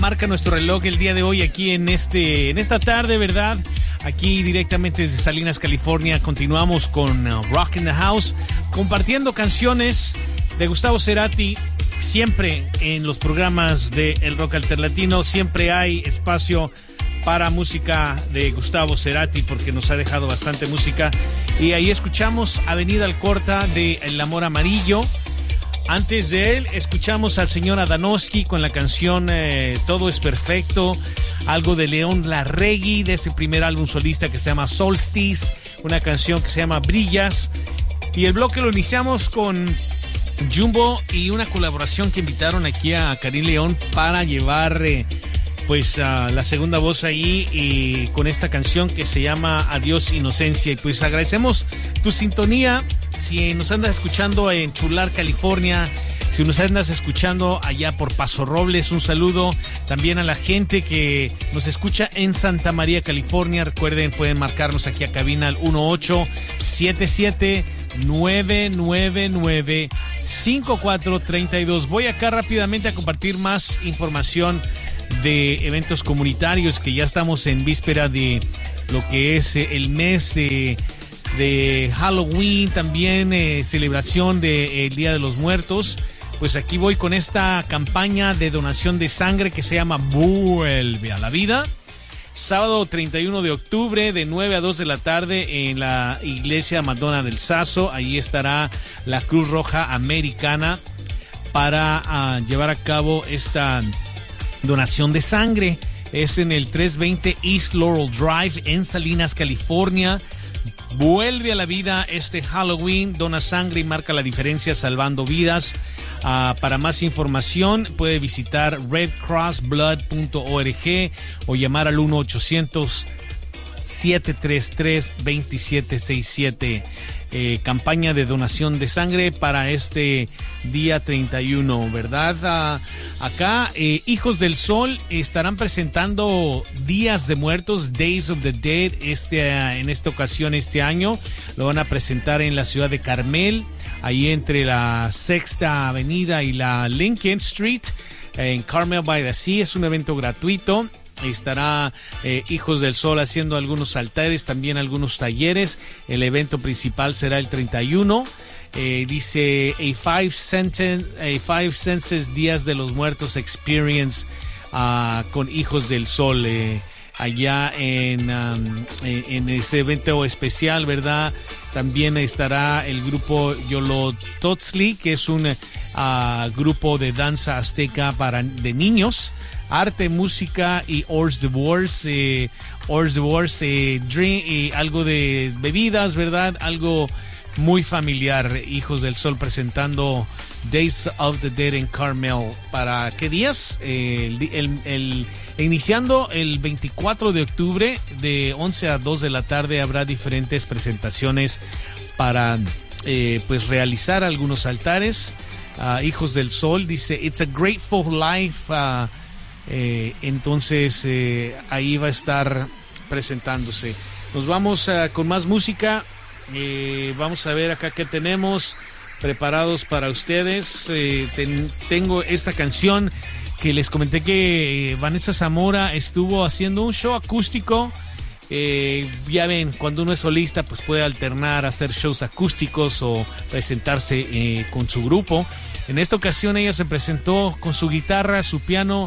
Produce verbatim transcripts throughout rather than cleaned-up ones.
Marca nuestro reloj el día de hoy aquí en este en esta tarde, ¿verdad? Aquí directamente desde Salinas, California, continuamos con uh, Rock in the House, compartiendo canciones de Gustavo Cerati. Siempre en los programas de El Rock Alterlatino siempre hay espacio para música de Gustavo Cerati, porque nos ha dejado bastante música. Y ahí escuchamos Avenida Alcorta de El Amor Amarillo. Antes de él, escuchamos al señor Adanowski con la canción eh, Todo es Perfecto, algo de León Larregui, de ese primer álbum solista que se llama Solstice, una canción que se llama Brillas. Y el bloque lo iniciamos con Jumbo y una colaboración que invitaron aquí a Karim León para llevar eh, pues uh, la segunda voz ahí, y con esta canción que se llama Adiós Inocencia. Y pues agradecemos tu sintonía. Si nos andas escuchando en Chular, California, si nos andas escuchando allá por Paso Robles, un saludo también a la gente que nos escucha en Santa María, California. Recuerden, pueden marcarnos aquí a cabina al uno ocho siete siete nueve nueve nueve cinco cuatro tres dos. Voy acá rápidamente a compartir más información de eventos comunitarios, que ya estamos en víspera de lo que es el mes de... de Halloween, también eh, celebración del Día de los Muertos. Pues aquí voy con esta campaña de donación de sangre que se llama Vuelve a la Vida. Sábado treinta y uno de octubre de nueve a dos de la tarde en la iglesia Madonna del Saso. Ahí estará la Cruz Roja Americana para uh, llevar a cabo esta donación de sangre. Es en el trescientos veinte East Laurel Drive en Salinas, California. Vuelve a la vida este Halloween, dona sangre y marca la diferencia salvando vidas. Uh, para más información puede visitar red cross blood punto org o llamar al uno ochocientos siete tres tres dos siete seis siete. Eh, campaña de donación de sangre para este día treinta y uno, ¿verdad? Uh, acá, eh, Hijos del Sol estarán presentando Días de Muertos, Days of the Dead, este, uh, en esta ocasión, este año. Lo van a presentar en la ciudad de Carmel, ahí entre la Sexta Avenida y la Lincoln Street, en Carmel by the Sea. Es un evento gratuito. Estará eh, Hijos del Sol haciendo algunos altares, también algunos talleres. El evento principal será el treinta y uno. Eh, dice a five, sentence, a five Senses Días de los Muertos Experience uh, con Hijos del Sol. Eh, allá en, um, en ese evento especial, ¿verdad? También estará el grupo Yolototzli, que es un uh, grupo de danza azteca para, de niños. Arte, música y Hors d'Oeuvres, eh, Hors d'Oeuvres, eh, drink, eh, algo de bebidas, ¿verdad? Algo muy familiar. Hijos del Sol presentando Days of the Dead en Carmel. ¿Para qué días? Eh, el, el, el, iniciando el veinticuatro de octubre de once a dos de la tarde habrá diferentes presentaciones para eh, pues realizar algunos altares. Uh, Hijos del Sol dice It's a Grateful Life. Uh, Eh, entonces eh, ahí va a estar presentándose. Nos vamos uh, con más música. Eh, vamos a ver acá qué tenemos preparados para ustedes. Eh, ten, tengo esta canción que les comenté que eh, Vanessa Zamora estuvo haciendo un show acústico. Eh, ya ven, cuando uno es solista pues puede alternar a hacer shows acústicos o presentarse eh, con su grupo. En esta ocasión ella se presentó con su guitarra, su piano.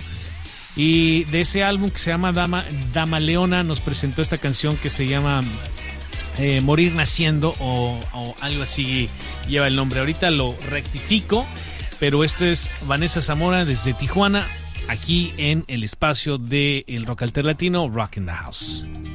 Y de ese álbum que se llama Dama, Dama Leona, nos presentó esta canción que se llama eh, Morir Naciendo, o, o algo así lleva el nombre. Ahorita lo rectifico, pero esto es Vanessa Zamora desde Tijuana, aquí en el espacio de El Rock Alterlatino, Rock in the House.